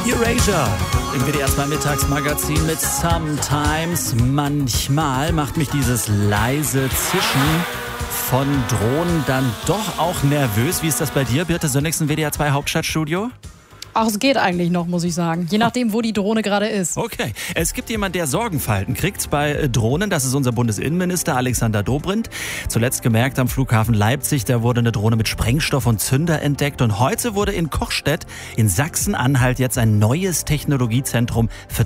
Erasure im WDR 2 Mittagsmagazin mit Sometimes. Manchmal macht mich dieses leise Zischen von Drohnen dann doch auch nervös. Wie ist das bei dir, Birte Sönnigsen, WDR 2 Hauptstadtstudio? Ach, es geht eigentlich noch, muss ich sagen. Je nachdem, wo die Drohne gerade ist. Okay. Es gibt jemanden, der Sorgenfalten kriegt bei Drohnen. Das ist unser Bundesinnenminister Alexander Dobrindt. Zuletzt gemerkt am Flughafen Leipzig, da wurde eine Drohne mit Sprengstoff und Zünder entdeckt. Und heute wurde in Kochstedt in Sachsen-Anhalt jetzt ein neues Technologiezentrum für